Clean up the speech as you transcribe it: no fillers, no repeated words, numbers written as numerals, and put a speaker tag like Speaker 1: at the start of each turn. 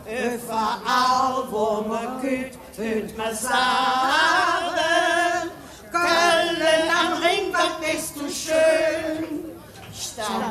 Speaker 1: Überall, wo man geht, hört man sagen, Köln am Ring, was bist du schön. Stadt